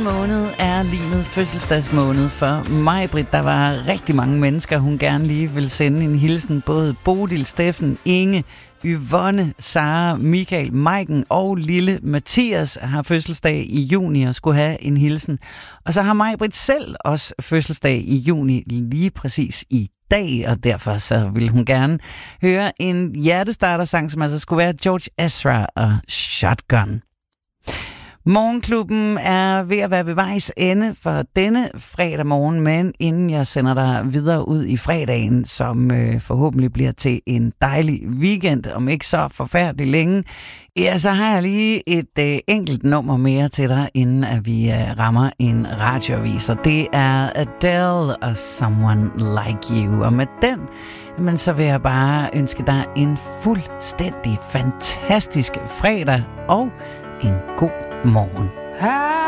måned er limet fødselsdagsmåned for Maj-Brit. Der var rigtig mange mennesker, hun gerne lige vil sende en hilsen. Både Bodil, Steffen, Inge, Yvonne, Sara, Michael, Maiken og lille Mathias har fødselsdag i juni og skulle have en hilsen. Og så har Maj-Brit selv også fødselsdag i juni, lige præcis i dag, og derfor så vil hun gerne høre en hjertestartersang, som altså skulle være George Ezra og Shotgun. Morgenklubben er ved at være ved vejs ende for denne fredag morgen, men inden jeg sender dig videre ud i fredagen, som forhåbentlig bliver til en dejlig weekend, om ikke så forfærdelig længe, ja, så har jeg lige et enkelt nummer mere til dig, inden at vi rammer en radioavis. Og det er Adele og Someone Like You. Og med den, men så vil jeg bare ønske dig en fuldstændig fantastisk fredag og en god morgen.